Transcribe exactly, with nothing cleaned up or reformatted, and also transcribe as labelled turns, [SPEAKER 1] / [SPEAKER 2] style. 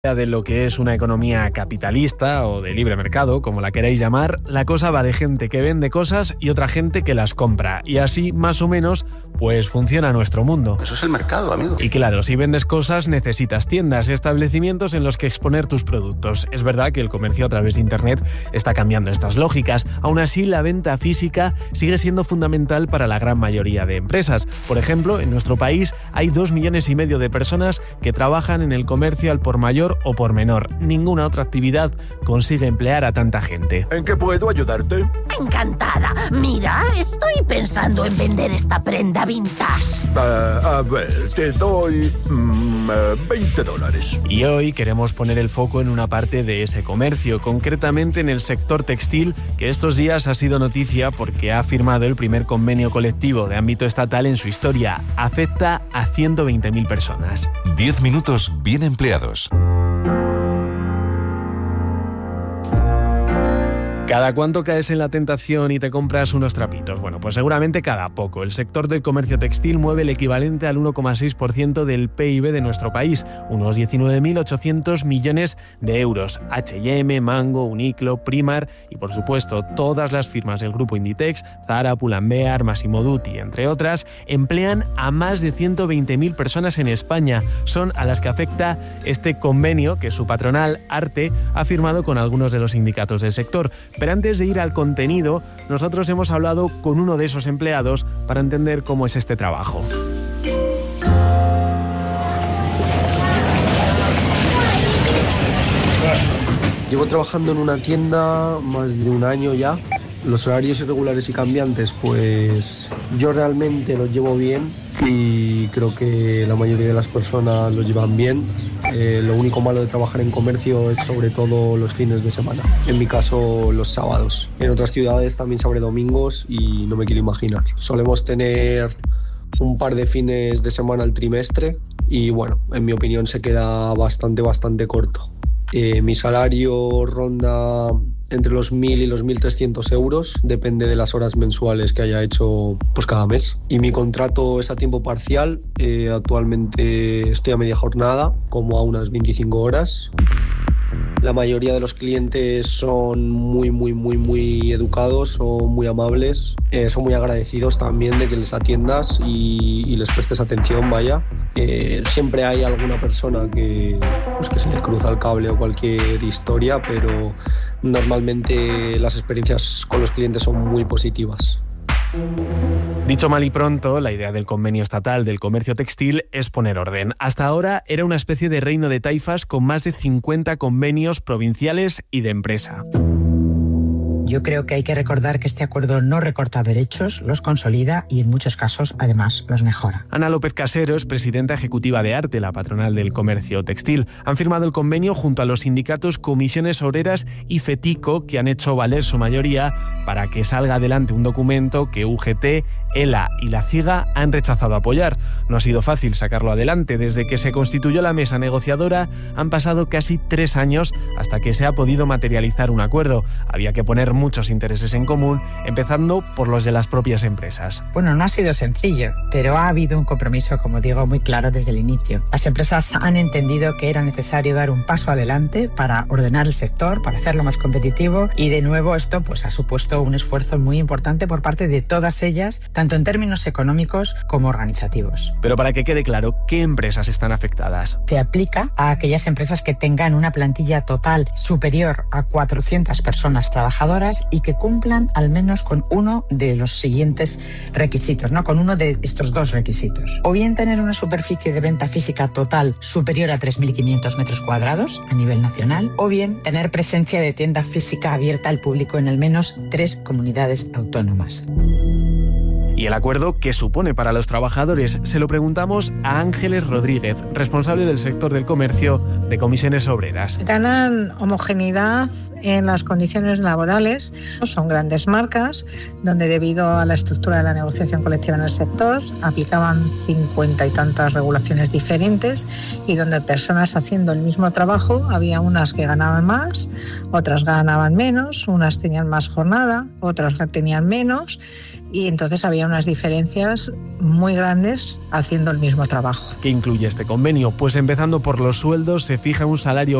[SPEAKER 1] de lo que es una economía capitalista o de libre mercado, como la queráis llamar, la cosa va de gente que vende cosas y otra gente que las compra. Y así, más o menos, pues funciona nuestro mundo.
[SPEAKER 2] Eso es el mercado, amigo.
[SPEAKER 1] Y claro, si vendes cosas necesitas tiendas, establecimientos en los que exponer tus productos. Es verdad que el comercio a través de Internet está cambiando estas lógicas. Aún así, la venta física sigue siendo fundamental para la gran mayoría de empresas. Por ejemplo, en nuestro país hay dos millones y medio de personas que trabajan en el comercio al por mayor o por menor. Ninguna otra actividad consigue emplear a tanta gente.
[SPEAKER 3] ¿En qué puedo ayudarte?
[SPEAKER 4] Encantada. Mira, estoy pensando en vender esta prenda vintage.
[SPEAKER 3] Uh, a ver, te doy mm, uh, veinte dólares.
[SPEAKER 1] Y hoy queremos poner el foco en una parte de ese comercio, concretamente en el sector textil, que estos días ha sido noticia porque ha firmado el primer convenio colectivo de ámbito estatal en su historia. Afecta a ciento veinte mil personas.
[SPEAKER 5] diez minutos bien empleados.
[SPEAKER 1] ¿Cada cuánto caes en la tentación y te compras unos trapitos? Bueno, pues seguramente cada poco. El sector del comercio textil mueve el equivalente al uno coma seis por ciento del P I B de nuestro país, unos diecinueve mil ochocientos millones de euros. H y M, Mango, Uniqlo, Primark y, por supuesto, todas las firmas del grupo Inditex, Zara, Pull&Bear, Massimo Dutti, entre otras, emplean a más de ciento veinte mil personas en España. Son a las que afecta este convenio que su patronal, Arte, ha firmado con algunos de los sindicatos del sector. Pero antes de ir al contenido, nosotros hemos hablado con uno de esos empleados para entender cómo es este trabajo.
[SPEAKER 6] Llevo trabajando en una tienda más de un año ya. Los horarios irregulares y cambiantes, pues yo realmente los llevo bien y creo que la mayoría de las personas lo llevan bien. Eh, lo único malo de trabajar en comercio es sobre todo los fines de semana. En mi caso, los sábados. En otras ciudades también se abre domingos y no me quiero imaginar. Solemos tener un par de fines de semana al trimestre y bueno, en mi opinión se queda bastante, bastante corto. Eh, mi salario ronda entre los mil y los mil trescientos euros, depende de las horas mensuales que haya hecho pues cada mes. Y mi contrato es a tiempo parcial, eh, actualmente estoy a media jornada, como a unas veinticinco horas. La mayoría de los clientes son muy, muy, muy, muy educados, son muy amables, eh, son muy agradecidos también de que les atiendas y, y les prestes atención, vaya. Eh, siempre hay alguna persona que, pues, que se le cruza el cable o cualquier historia, pero normalmente las experiencias con los clientes son muy positivas.
[SPEAKER 1] Dicho mal y pronto, la idea del convenio estatal del comercio textil es poner orden. Hasta ahora era una especie de reino de taifas con más de cincuenta convenios provinciales y de empresa.
[SPEAKER 7] Yo creo que hay que recordar que este acuerdo no recorta derechos, los consolida y en muchos casos, además, los mejora.
[SPEAKER 1] Ana López Casero es presidenta ejecutiva de Arte, la patronal del comercio textil. Han firmado el convenio junto a los sindicatos Comisiones Obreras y FETICO, que han hecho valer su mayoría para que salga adelante un documento que U G T, ELA y la CIGA han rechazado apoyar. No ha sido fácil sacarlo adelante. Desde que se constituyó la mesa negociadora han pasado casi tres años hasta que se ha podido materializar un acuerdo. Había que poner muchos intereses en común, empezando por los de las propias empresas.
[SPEAKER 7] Bueno, no ha sido sencillo, pero ha habido un compromiso, como digo, muy claro desde el inicio. Las empresas han entendido que era necesario dar un paso adelante para ordenar el sector, para hacerlo más competitivo y, de nuevo, esto pues ha supuesto un esfuerzo muy importante por parte de todas ellas, tanto en términos económicos como organizativos.
[SPEAKER 1] Pero para que quede claro, ¿qué empresas están afectadas?
[SPEAKER 7] Se aplica a aquellas empresas que tengan una plantilla total superior a cuatrocientas personas trabajadoras y que cumplan al menos con uno de los siguientes requisitos, ¿no? Con uno de estos dos requisitos. O bien tener una superficie de venta física total superior a tres mil quinientos metros cuadrados a nivel nacional, o bien tener presencia de tienda física abierta al público en al menos tres comunidades autónomas.
[SPEAKER 1] ¿Y el acuerdo qué supone para los trabajadores? Se lo preguntamos a Ángeles Rodríguez, responsable del sector del comercio de Comisiones Obreras.
[SPEAKER 8] Ganan homogeneidad en las condiciones laborales. Son grandes marcas donde, debido a la estructura de la negociación colectiva en el sector, aplicaban cincuenta y tantas regulaciones diferentes y donde personas haciendo el mismo trabajo, había unas que ganaban más, otras ganaban menos, unas tenían más jornada, otras tenían menos. y entonces había unas diferencias muy grandes haciendo el mismo trabajo.
[SPEAKER 1] ¿Qué incluye este convenio? Pues empezando por los sueldos, se fija un salario